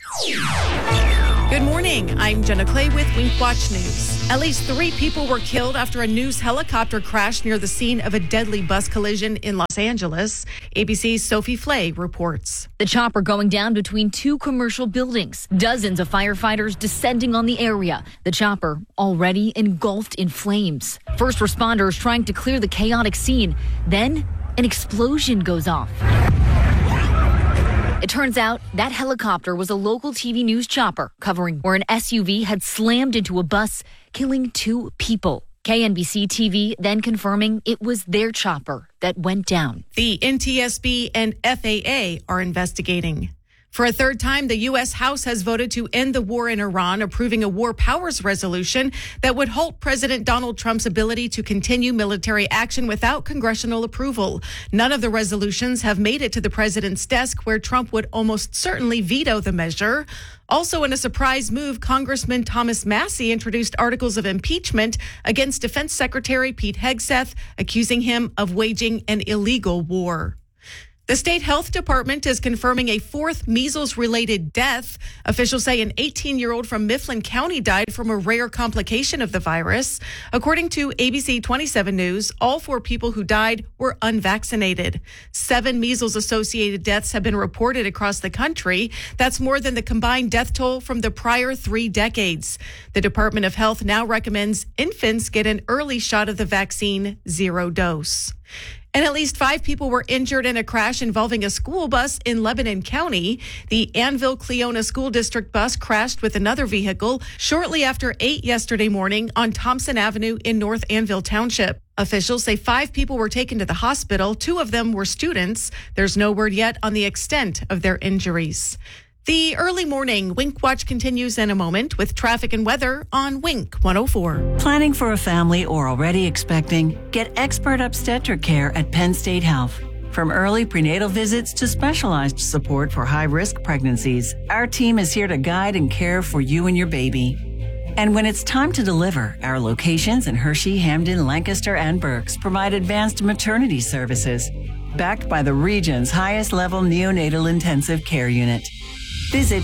Good morning. I'm Jenna Clay with Wink Watch News. At least 3 people were killed after a news helicopter crashed near the scene of a deadly bus collision in Los Angeles. ABC's Sophie Flay reports. The chopper going down between 2 commercial buildings. Dozens of firefighters descending on the area. The chopper already engulfed in flames. First responders trying to clear the chaotic scene. Then an explosion goes off. It turns out that helicopter was a local TV news chopper covering where an SUV had slammed into a bus, killing 2 people. KNBC TV then confirming it was their chopper that went down. The NTSB and FAA are investigating. For a third time, the U.S. House has voted to end the war in Iran, approving a war powers resolution that would halt President Donald Trump's ability to continue military action without congressional approval. None of the resolutions have made it to the president's desk, where Trump would almost certainly veto the measure. Also, in a surprise move, Congressman Thomas Massie introduced articles of impeachment against Defense Secretary Pete Hegseth, accusing him of waging an illegal war. The state health department is confirming a 4th measles-related death. Officials say an 18-year-old from Mifflin County died from a rare complication of the virus. According to ABC 27 News, all 4 people who died were unvaccinated. 7 measles-associated deaths have been reported across the country. That's more than the combined death toll from the prior 3 decades. The Department of Health now recommends infants get an early shot of the vaccine, 0 dose. And at least 5 people were injured in a crash involving a school bus in Lebanon County. The Annville-Cleona School District bus crashed with another vehicle shortly after 8 yesterday morning on Thompson Avenue in North Annville Township. Officials say 5 people were taken to the hospital. 2 of them were students. There's no word yet on the extent of their injuries. The early morning Wink Watch continues in a moment with traffic and weather on Wink 104. Planning for a family or already expecting? Get expert obstetric care at Penn State Health. From early prenatal visits to specialized support for high-risk pregnancies, our team is here to guide and care for you and your baby. And when it's time to deliver, our locations in Hershey, Hamden, Lancaster, and Berks provide advanced maternity services, backed by the region's highest-level neonatal intensive care unit. Visit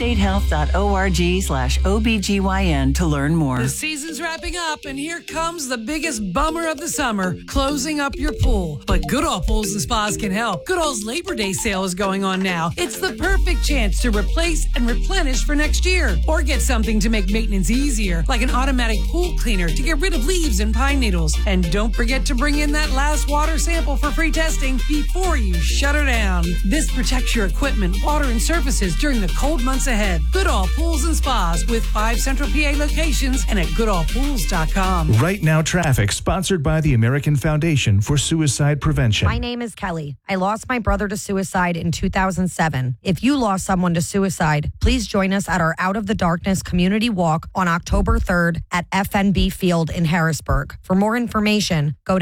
pennstatehealth.org/OBGYN to learn more. The season's wrapping up, and here comes the biggest bummer of the summer, closing up your pool. But Goodall Pools and Spas can help. Goodall's Labor Day sale is going on now. It's the perfect chance to replace and replenish for next year. Or get something to make maintenance easier, like an automatic pool cleaner to get rid of leaves and pine needles. And don't forget to bring in that last water sample for free testing before you shut her down. This protects your equipment, water, and surfaces during the cold months ahead. Goodall Pools and Spas with 5 Central PA locations and at goodallpools.com. Right Now Traffic, sponsored by the American Foundation for Suicide Prevention. My name is Kelly. I lost my brother to suicide in 2007. If you lost someone to suicide, please join us at our Out of the Darkness community walk on October 3rd at FNB Field in Harrisburg. For more information, go to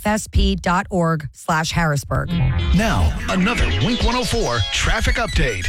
afsp.org/Harrisburg. Now, another Wink 104 traffic update.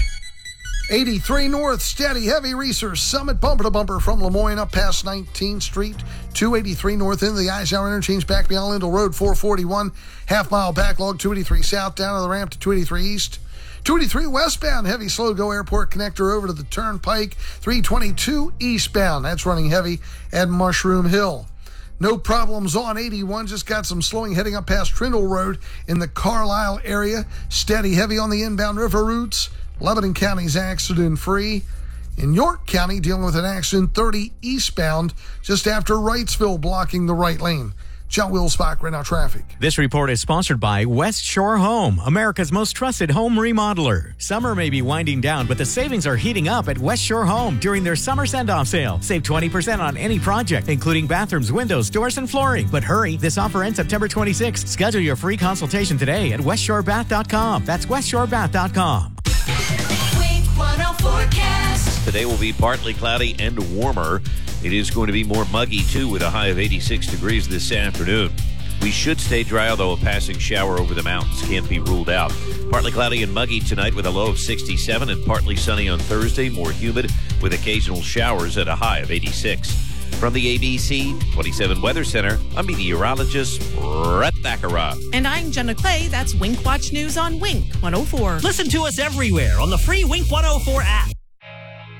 83 North, steady, heavy Research Summit, bumper to bumper from Lemoyne up past 19th Street. 283 North into the Eisenhower interchange back beyond Lindell Road, 441. Half-mile backlog, 283 South down to the ramp to 283 East. 283 westbound, heavy slow-go airport connector over to the Turnpike. 322 eastbound, that's running heavy at Mushroom Hill. No problems on 81, just got some slowing heading up past Trindle Road in the Carlisle area. Steady, heavy on the inbound river routes. Lebanon County's accident-free. In York County, dealing with an accident 30 eastbound just after Wrightsville blocking the right lane. John Wilsbach, Right Now Traffic. This report is sponsored by West Shore Home, America's most trusted home remodeler. Summer may be winding down, but the savings are heating up at West Shore Home during their summer send-off sale. Save 20% on any project, including bathrooms, windows, doors, and flooring. But hurry, this offer ends September 26th. Schedule your free consultation today at westshorebath.com. That's westshorebath.com. Wink 104 forecast. Today will be partly cloudy and warmer. It is going to be more muggy, too, with a high of 86 degrees this afternoon. We should stay dry, although a passing shower over the mountains can't be ruled out. Partly cloudy and muggy tonight with a low of 67, and partly sunny on Thursday, more humid with occasional showers at a high of 86. From the ABC 27 Weather Center, I'm meteorologist Brett Thakara. And I'm Jenna Clay. That's Wink Watch News on Wink 104. Listen to us everywhere on the free Wink 104 app.